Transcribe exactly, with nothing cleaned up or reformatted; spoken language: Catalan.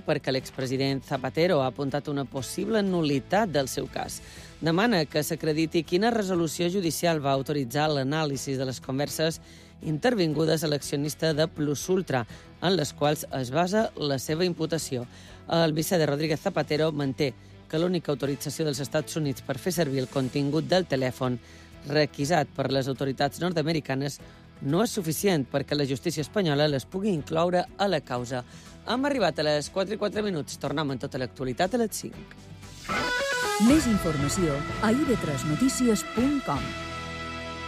perquè l'expresident Zapatero ha apuntat una possible nulitat del seu cas. Demana que s'acrediti quina resolució judicial va autoritzar l'anàlisi de les converses intervingudes a l'accionista de Plus Ultra, en les quals es basa la seva imputació. El vice de Rodríguez Zapatero manté que l'única autorització dels Estats Units per fer servir el contingut del telèfon requisat per les autoritats nord-americanes no és suficient perquè la justícia espanyola les pugui incloure a la causa. Hem arribat a les quatre i quatre minuts. Tornem amb tota l'actualitat a les cinc. Més informació a i ve tres notícies punt com.